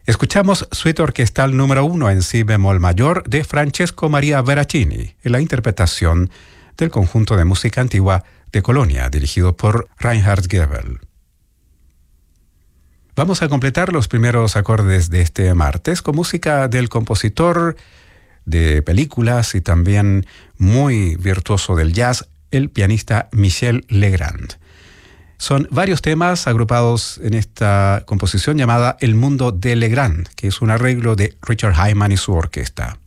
Escuchamos Suite Orquestal número 1 en si bemol mayor de Francesco Maria Veracini, en la interpretación del conjunto de música antigua de Colonia, dirigido por Reinhard Goebel. Vamos a completar los primeros acordes de este martes con música del compositor de películas y también muy virtuoso del jazz, el pianista Michel Legrand. Son varios temas agrupados en esta composición llamada El mundo de Legrand, que es un arreglo de Richard Hyman y su orquesta.